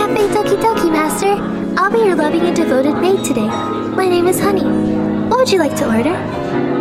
Cafe Toki Toki, Master. I'll be your loving and devoted maid today. My name is Honey. What would you like to order?